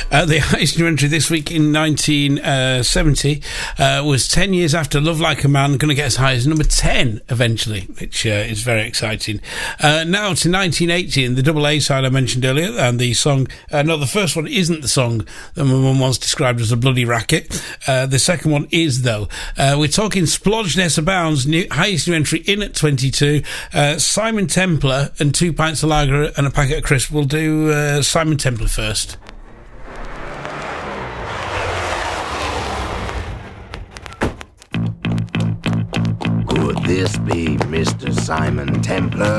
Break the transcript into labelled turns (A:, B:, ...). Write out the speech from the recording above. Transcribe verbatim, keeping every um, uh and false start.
A: Uh, the highest new entry this week in nineteen seventy uh, was ten years after Love Like a Man, going to get as high as number ten eventually, which uh, is very exciting. Uh, now to nineteen eighty, and the double A side I mentioned earlier, and the song, uh, no, the first one isn't the song that my mum once described as a bloody racket. Uh, the second one is, though. Uh, we're talking Splodgeness Abounds, new, highest new entry in at twenty-two. Uh, Simon Templar and two pints of lager and a packet of crisps. We'll do uh, Simon Templar first.
B: Could this be Mister Simon Templar?